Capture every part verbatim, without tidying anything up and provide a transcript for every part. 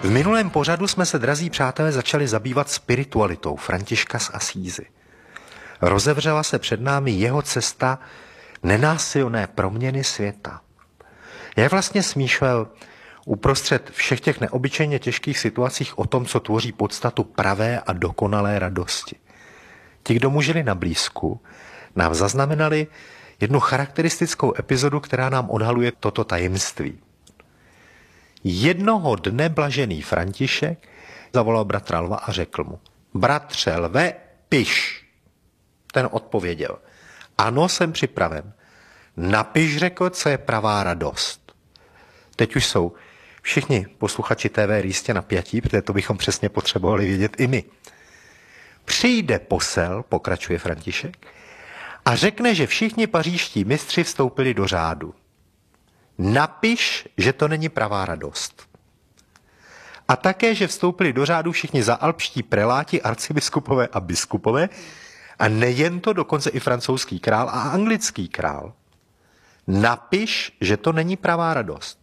V minulém pořadu jsme se, drazí přátelé, začali zabývat spiritualitou Františka z Asízy. Rozevřela se před námi jeho cesta nenásilné proměny světa. Jak vlastně smýšlel uprostřed všech těch neobyčejně těžkých situacích o tom, co tvoří podstatu pravé a dokonalé radosti. Ti, kdo mu žili na blízku, nám zaznamenali jednu charakteristickou epizodu, která nám odhaluje toto tajemství. Jednoho dne blažený František zavolal bratra Lva a řekl mu: bratře Lve, piš. Ten odpověděl: ano, jsem připraven. Napiš, řekl, co je pravá radost. Teď už jsou všichni posluchači T V jistě napjatí, protože to bychom přesně potřebovali vědět i my. Přijde posel, pokračuje František, a řekne, že všichni pařížští mistři vstoupili do řádu. Napiš, že to není pravá radost. A také, že vstoupili do řádu všichni zaalpští preláti, arcibiskupové a biskupové, a nejen to, dokonce i francouzský král a anglický král. Napiš, že to není pravá radost.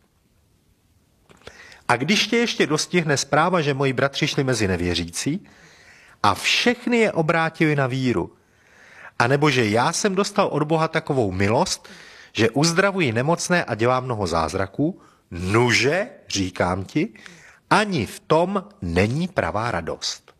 A když tě ještě dostihne zpráva, že moji bratři šli mezi nevěřící a všechny je obrátili na víru, anebo že já jsem dostal od Boha takovou milost, že uzdravuji nemocné a dělám mnoho zázraků, nuže, říkám ti, ani v tom není pravá radost.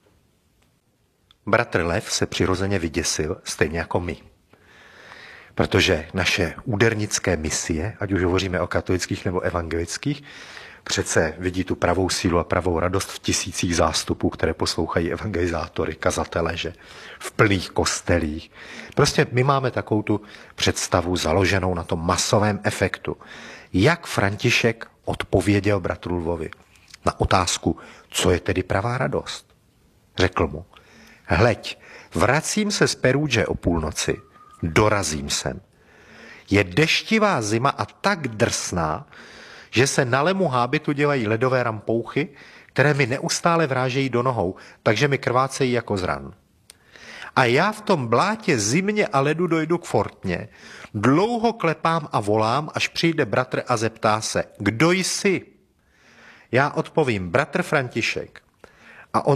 Bratr Lev se přirozeně vyděsil, stejně jako my. Protože naše údernické misie, ať už hovoříme o katolických nebo evangelických, přece vidí tu pravou sílu a pravou radost v tisících zástupů, které poslouchají evangelizátory, kazatele, že v plných kostelích. Prostě my máme takovou tu představu založenou na tom masovém efektu. Jak František odpověděl bratru Lvovi na otázku, co je tedy pravá radost? Řekl mu: hleď, vracím se z Perudže o půlnoci, dorazím sem. Je deštivá zima a tak drsná, že se na lemu hábitu dělají ledové rampouchy, které mi neustále vrážejí do nohou, takže mi krvácejí jako z ran. A já v tom blátě, zimě a ledu dojdu k fortně, dlouho klepám a volám, až přijde bratr a zeptá se: kdo jsi? Já odpovím: bratr František.